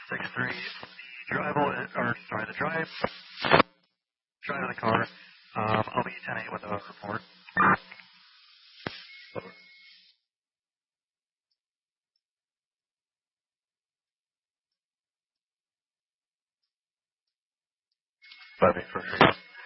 6-3. The drive of the car. I'll be 10-8 with a report. Over. 5-8 for free.